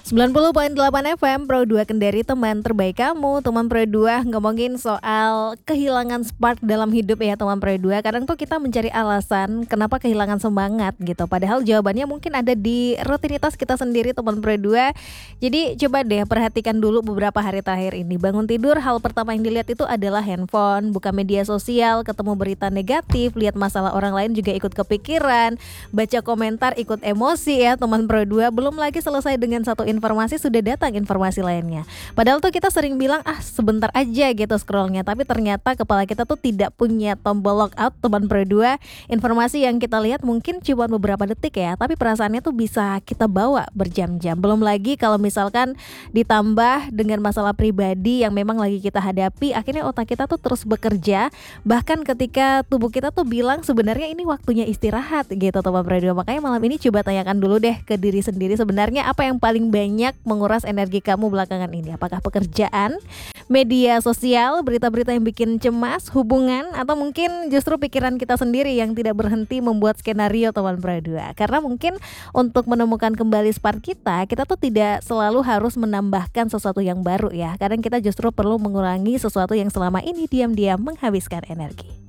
90,8 FM Pro 2 Kendari, teman terbaik kamu. Teman Pro 2 ngomongin soal kehilangan spark dalam hidup ya teman Pro 2. Kadang tuh kita mencari alasan kenapa kehilangan semangat gitu, padahal jawabannya mungkin ada di rutinitas kita sendiri teman Pro 2. Jadi coba deh perhatikan dulu beberapa hari terakhir ini. Bangun tidur, hal pertama yang dilihat itu adalah handphone, buka media sosial, ketemu berita negatif, lihat masalah orang lain juga ikut kepikiran, baca komentar ikut emosi ya teman Pro 2. Belum lagi selesai dengan satu informasi sudah datang informasi lainnya. Padahal tuh kita sering bilang sebentar aja gitu scrollnya, tapi ternyata kepala kita tuh tidak punya tombol logout teman Pro 2. Informasi yang kita lihat mungkin cuma beberapa detik ya, tapi perasaannya tuh bisa kita bawa berjam-jam. Belum lagi kalau misalkan ditambah dengan masalah pribadi yang memang lagi kita hadapi, akhirnya otak kita tuh terus bekerja, bahkan ketika tubuh kita tuh bilang sebenarnya ini waktunya istirahat gitu teman Pro 2. Makanya malam ini coba tanyakan dulu deh ke diri sendiri, sebenarnya apa yang paling banyak menguras energi kamu belakangan ini? Apakah pekerjaan, media sosial, berita-berita yang bikin cemas, hubungan, atau mungkin justru pikiran kita sendiri yang tidak berhenti membuat skenario teman Pro 2? Karena mungkin untuk menemukan kembali spark kita tuh tidak selalu harus menambahkan sesuatu yang baru ya. Kadang kita justru perlu mengurangi sesuatu yang selama ini diam-diam menghabiskan energi.